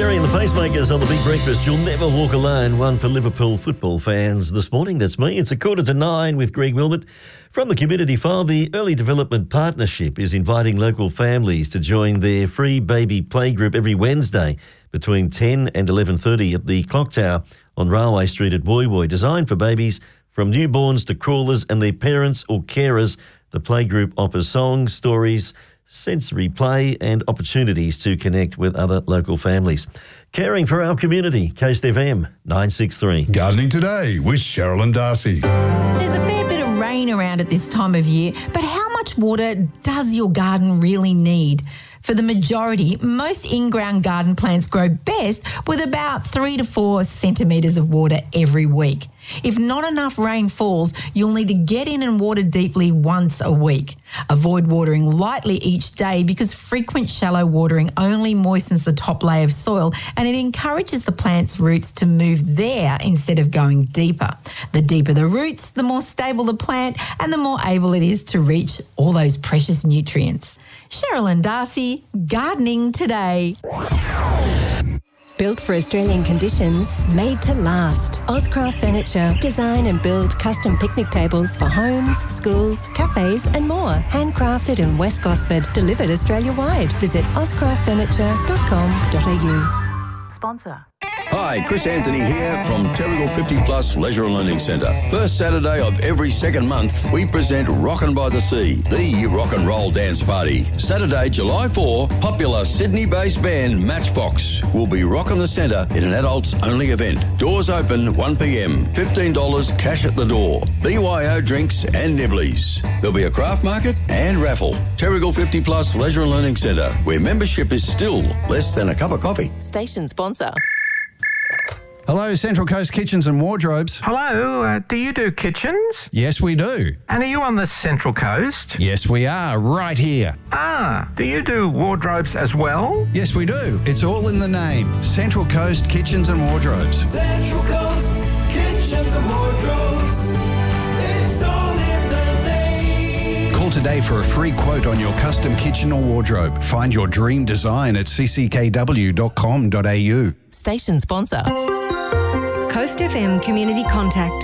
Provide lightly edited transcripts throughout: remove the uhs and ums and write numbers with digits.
Gary and the Pacemakers on the Big Breakfast. You'll never walk alone. One for Liverpool football fans this morning. That's me. It's 8:45 with Greg Wilmot. From the Community File, the Early Development Partnership is inviting local families to join their free baby playgroup every Wednesday between 10 and 11:30 at the Clock Tower on Railway Street at Woy Woy. Designed for babies from newborns to crawlers and their parents or carers, the playgroup offers songs, stories, sensory play and opportunities to connect with other local families. Caring for our community, Coast FM 963. Gardening Today with Cheryl and Darcy. There's a fair bit of rain around at this time of year, but how much water does your garden really need? For the majority, most in-ground garden plants grow best with about 3 to 4 centimetres of water every week. If not enough rain falls, you'll need to get in and water deeply once a week. Avoid watering lightly each day because frequent shallow watering only moistens the top layer of soil and it encourages the plant's roots to move there instead of going deeper. The deeper the roots, the more stable the plant and the more able it is to reach all those precious nutrients. Cheryl and Darcy, Gardening Today. Built for Australian conditions, made to last. Ozcraft Furniture. Design and build custom picnic tables for homes, schools, cafes and more. Handcrafted in West Gosford. Delivered Australia-wide. Visit ozcraftfurniture.com.au. Sponsor. Hi, Chris Anthony here from Terrigal 50 Plus Leisure and Learning Centre. First Saturday of every second month, we present Rockin' by the Sea, the rock and roll dance party. Saturday, July 4, popular Sydney-based band Matchbox will be rocking the centre in an adults-only event. Doors open 1 p.m, $15 cash at the door. BYO drinks and nibblies. There'll be a craft market and raffle. Terrigal 50 Plus Leisure and Learning Centre, where membership is still less than a cup of coffee. Station sponsor. Hello, Central Coast Kitchens and Wardrobes. Hello, do you do kitchens? Yes, we do. And are you on the Central Coast? Yes, we are, right here. Do you do wardrobes as well? Yes, we do. It's all in the name. Central Coast Kitchens and Wardrobes. Central Coast Kitchens and Wardrobes. It's all in the name. Call today for a free quote on your custom kitchen or wardrobe. Find your dream design at cckw.com.au. Station sponsor. Coast FM Community Contact.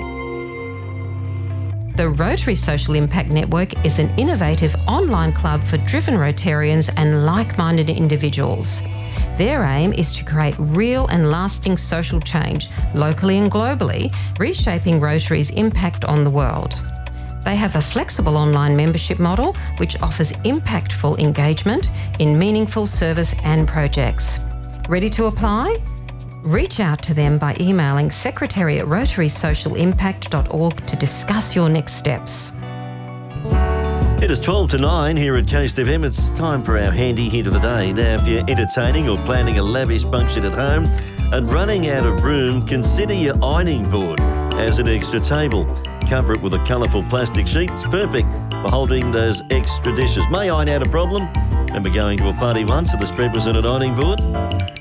The Rotary Social Impact Network is an innovative online club for driven Rotarians and like-minded individuals. Their aim is to create real and lasting social change, locally and globally, reshaping Rotary's impact on the world. They have a flexible online membership model which offers impactful engagement in meaningful service and projects. Ready to apply? Reach out to them by emailing secretary@rotarysocialimpact.org to discuss your next steps. It is 12 to 9 here at Coast FM. It's time for our handy hint of the day. Now, if you're entertaining or planning a lavish function at home and running out of room, consider your ironing board as an extra table. Cover it with a colourful plastic sheet. It's perfect for holding those extra dishes. May iron out a problem. Remember going to a party once and the spread was on an ironing board?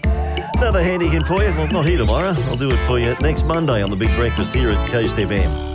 Another handy hint for you. Well, not here tomorrow. I'll do it for you next Monday on the Big Breakfast here at Coast FM.